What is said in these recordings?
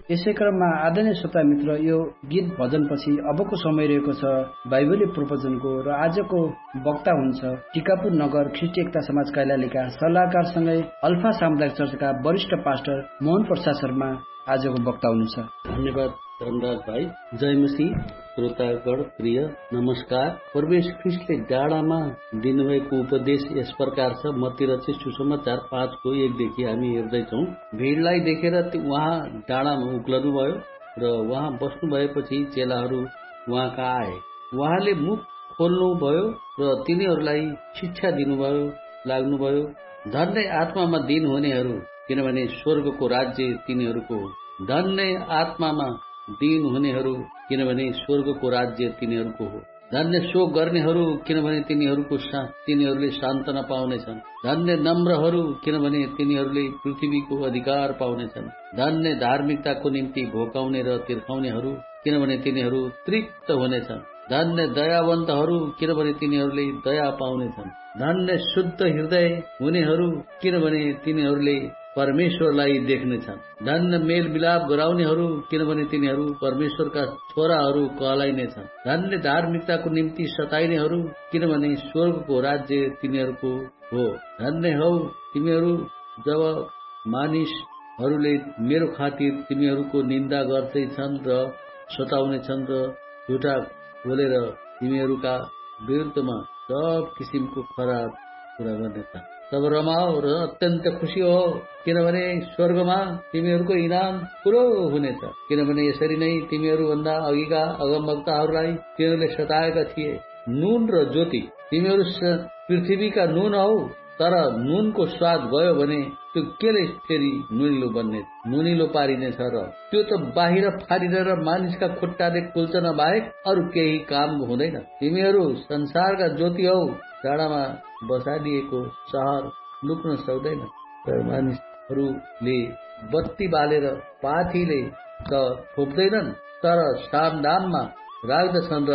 यसै क्रममा आदरणीय श्रोता मित्र, यो गीत भजनपछि अबको समय रहेको छ बाइबलीय प्रवचनको र आजको वक्ता हुन्छ टिकापुर नगर ख्रिस्टी एकता समाज कैलालीका सल्लाहकारसँगै अल्फा सामुदायिक चर्चका वरिष्ठ पास्टर मोहन प्रसाद शर्मा आजको वक्ता हुनुहुन्छ। धन्यवाद धनराज भाइ। जय मसीह। श्रोतागण प्रिय नमस्कार। परमेश्वर ख्रिस्टले डाँडामा दिनुभएको उपदेश यस प्रकार छ। मत्ती रचित सुसमाचार 5:1 हामी हेर्दैछौँ। भिडलाई देखेर उहाँ डाँडामा उक्लनु भयो र उहाँ बस्नु भएपछि चेलाहरू उहाँका आए। उहाँले मुख खोल्नु भयो र तिनीहरूलाई शिक्षा दिनुभयो, लाग्नुभयो। धन्य आत्मामा दीन हुनेहरू, किनभने स्वर्गको राज्य तिनीहरूको हो। धन्य आत्मामा दीन हुनेहरू, किनभने स्वर्गको राज्य तिनीहरूको हो। धन्य शोक गर्नेहरू, किनभने तिनीहरूले सान्त्वना पाउनेछन्। धन्य नम्रहरू, किनभने तिनीहरूले पृथ्वीको अधिकार पाउनेछन्। धन्य धार्मिकताको निम्ति भोकाउने र तिर्खाउनेहरू, किनभने तिनीहरू तृप्त हुनेछन्। धन्य दयावन्तहरू, किनभने तिनीहरूले दया पाउनेछन्। धन्य शुद्ध हृदय हुनेहरू, किनभने तिनीहरूले परमेश्वरलाई देख्नेछन्। धन्य मेल मिलाप गराउनेहरू, किनभने तिनीहरू परमेश्वरका छोराहरू कहलाइनेछन्। धन्य धार्मिकताको निम्ति सताइनेहरू, किनभने स्वर्गको राज्य तिनीहरूको हो। धन्य हौ तिमीहरू जब मानिसहरूले मेरो खातिर तिमीहरूको निन्दा गर्दैछन् र सताउनेछन् र झुटा बोलेर तिमीहरूका विरुद्धमा सब किसिमको खराब कुरा गर्नेछन्। तब रमाओ र अत्यन्त खुसी हो, किनभने स्वर्गमा तिमीहरूको इनाम ठुलो हुनेछ। किनभने यसरी नै तिमीहरूभन्दा अघिका अगमवक्ताहरूलाई तिनीहरूले सताएका थिए। नुन र ज्योति, तिमीहरू पृथ्वीका नुन हौ, तर नुनको स्वाद गयो भने त्यो केले फेरि नुनिलो पारिनेछ र त्यो त बाहिर फारिएर मानिसका खुट्टाले कुल्चन बाहेक अरू केही काम हुँदैन। तिमीहरू संसारका ज्योति हौ। डाँडामा बसालिएको शहर लुक्न सक्दैन, तर मानिसहरूले बत्ती बालेर पाथीले त छोप्दैनन्, तर सामदाममा राख्दछन् र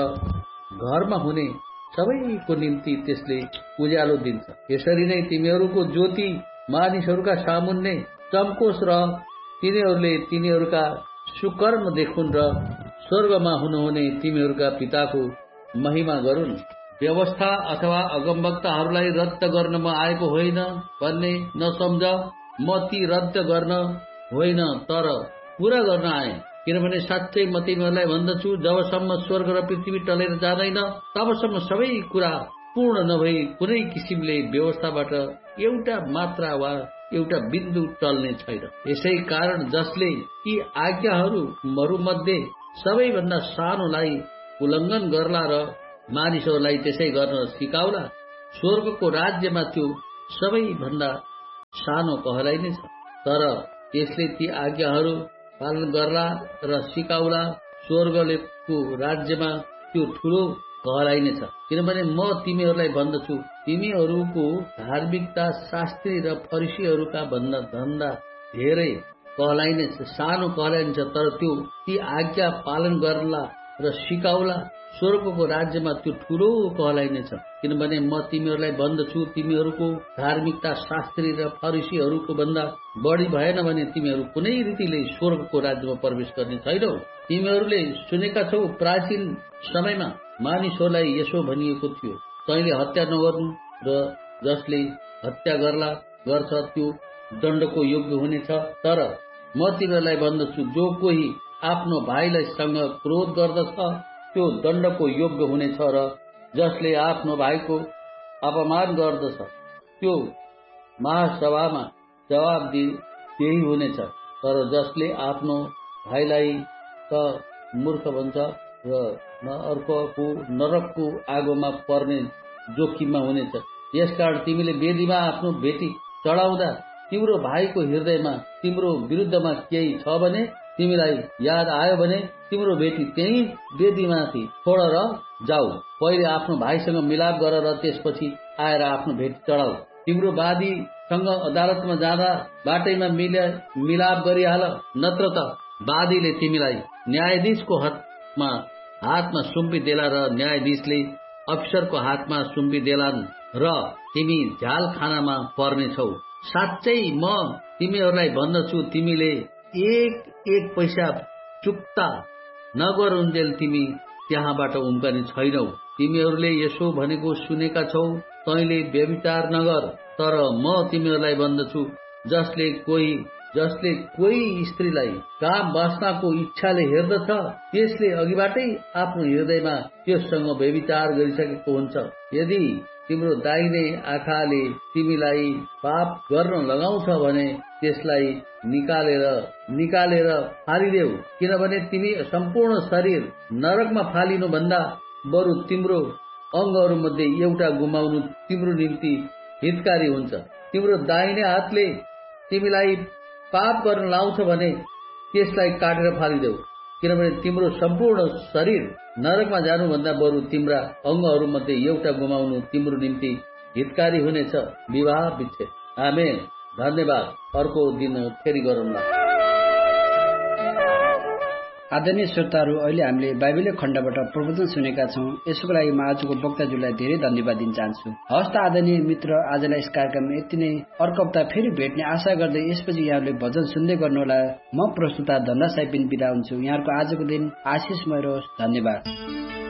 घरमा हुने सबैको निम्ति त्यसले उज्यालो दिन्छ। यसरी नै तिमीहरूको ज्योति मानिसहरूका सामुन्ने चम्कोस् र तिनीहरूले तिनीहरूका सुकर्म देखुन् र स्वर्गमा हुनुहुने तिमीहरूका पिताको महिमा गरून्। व्यवस्था अथवा अगमवक्ताहरूलाई रद्द गर्न म आएको होइन भन्ने नसम्झ। म ती रद्द गर्न होइन, तर पूरा गर्न आए। किनभने साँच्चै म तिमीहरूलाई भन्दछु, जबसम्म स्वर्ग र पृथ्वी टलेर जाँदैन तबसम्म सबै कुरा पूर्ण नभई कुनै किसिमले व्यवस्थाबाट एउटा मात्रा वा एउटा बिन्दु टल्ने छैन। यसै कारण जसले यी आज्ञाहरू मध्ये सबैभन्दा सानोलाई उल्लङ्घन गर्ला र मानिसहरूलाई त्यसै गर्न सिकाउला, स्वर्गको राज्यमा त्यो सबैभन्दा सानो कहलाइनेछ। तर त्यसले ती आज्ञाहरू पालन गर्ला र सिकाउला, स्वर्गको राज्यमा त्यो ठुलो कहलाइनेछ। किनभने म तिमीहरूलाई भन्दछु, तिमीहरूको धार्मिकता शास्त्री र फरिसीहरूका भन्दा धेरै कहलाइनेछ, सानो कहलाइनेछ। तर त्यो ती आज्ञा पालन गर्ला र सिकाउला, स्वर्गको राज्यमा त्यो ठुलो कहलाइनेछ। किनभने म तिमीहरूलाई भन्दछु, तिमीहरूको धार्मिकता शास्त्री र फरिसीहरूको भन्दा बढी भएन भने तिमीहरू कुनै रीतिले स्वर्गको राज्यमा प्रवेश गर्ने छैनौ। तिमीहरूले सुनेका छौ, प्राचीन समयमा मानिसहरूलाई यसो भनिएको थियो, तैँले हत्या नगर्नु र जसले हत्या गर्छ त्यो दण्डको योग्य हुनेछ। तर म तिमीहरूलाई भन्दछु, जो कोही आफ्नो भाइलाई सँग क्रोध गर्दछ त्यो दण्डको योग्य हुनेछ, र जसले आफ्नो भाइको अपमान गर्दछ त्यो महासभामा जवाबदेही हुनेछ। तर जसले आफ्नो भाइलाई त मूर्ख भन्छ र नरकको आगोमा पर्ने जोखिममा हुनेछ। यसकारण तिमीले वेदीमा आफ्नो भेटी चढाउँदा तिम्रो भाइको हृदयमा तिम्रो विरुद्धमा केही छ भने तिमीलाई याद आयो भने तिम्रो भेटी त्यही वेदीमाथि छोडेर जाऊ। पहिले आफ्नो भाइसँग मिलाप गर र त्यसपछि आएर आफ्नो भेटी चढाऊ। तिम्रो वादीसँग अदालतमा जाँदा बाटैमा मिलाप गरिहाल, नत्र त वादीले तिमीलाई न्यायाधीशको हातमा सुम्पिदेला र न्यायाधीशले अफिसरको हातमा सुम्पिदेलान् र तिमी झ्यालखानामा पर्नेछौ। साँच्चै म तिमीहरूलाई भन्दछु, तिमीले एक एक पैसा चुक्ता नगरुन्जेल तिमी त्यहाँबाट उम्कने छैनौ। तिमीहरूले यसो भनेको सुनेका छौ, तैँले व्यभिचार नगर। तर म तिमीहरूलाई भन्दछु, जसले कोही स्त्रीलाई काम वासनाको इच्छाले हेर्दछ, त्यसले अघिबाटै आफ्नो हृदयमा त्यससँग व्यभिचार गरिसकेको हुन्छ। यदि तिम्रो दाहिने आँखाले तिमीलाई पाप गर्न लगाउँछ भने त्यसलाई निकालेर फालिदेऊ, किनभने तिमी सम्पूर्ण शरीर नरकमा फालिनु भन्दा बरु तिम्रो अङ्गहरूमध्ये एउटा गुमाउनु तिम्रो निम्ति हितकारी हुन्छ। तिम्रो दाहिने हातले तिमीलाई पाप गर्न लाउँछ भने त्यसलाई काटेर फालिदेऊ, किनभने तिम्रो सम्पूर्ण शरीर नरकमा जानुभन्दा बरु तिम्रा अङ्गहरूमध्ये एउटा गुमाउनु तिम्रो निम्ति हितकारी हुनेछ। विवाह विच्छेद। आमेन। धन्यवाद। अर्को दिन फेरि गरौँला। आदरणीय श्रोताहरू, अहिले हामीले बाइबलीय खण्डबाट प्रवचन सुनेका छौं। यसको लागि म आजको वक्ताज्यूलाई धेरै धन्यवाद दिन चाहन्छु। हवस् त आदरणीय मित्र, आजलाई यस कार्यक्रममा यति नै। अर्को हप्ता फेरि भेट्ने आशा गर्दै यसपछि यहाँहरूले भजन सुन्दै गर्नुहोला। म प्रस्तुता धन्दा साइपिन बिदा हुन्छु। यहाँहरूको आजको दिन आशिषमय रहोस्। धन्यवाद।